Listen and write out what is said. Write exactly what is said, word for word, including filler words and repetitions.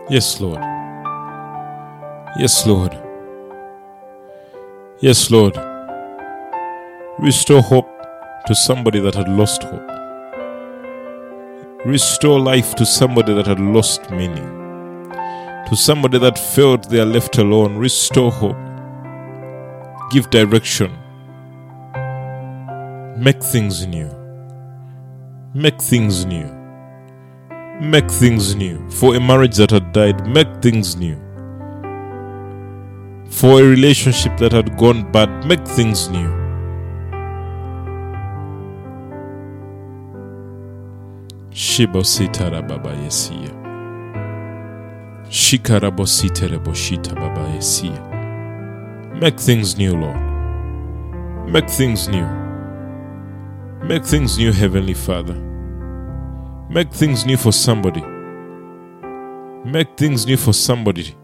Yes, Lord. Yes, Lord. Yes, Lord. Restore hope to somebody that had lost hope. Restore life to somebody that had lost meaning. To somebody that felt they are left alone. Restore hope. Give direction. Make things new. Make things new. Make things new. For a marriage that had died, make things new. For a relationship that had gone bad, make things new. Shibositara baba yesia. Shikarabositere boshita baba yesia. Make things new, Lord. Make things new. Make things new, Heavenly Father. Make things new for somebody. Make things new for somebody.